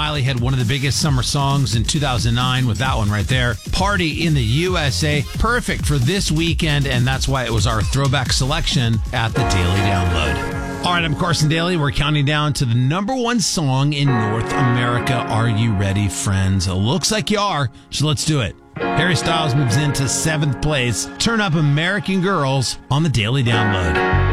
Miley had one of the biggest summer songs in 2009 with that one right there. Party in the USA. Perfect for this weekend, and that's why it was our throwback selection at the Daily Download. All right, I'm Carson Daly. We're counting down to the number one song in North America. Are you ready, friends? It looks like you are, so let's do it. Harry Styles moves into 7th place. Turn up American Girls on the Daily Download.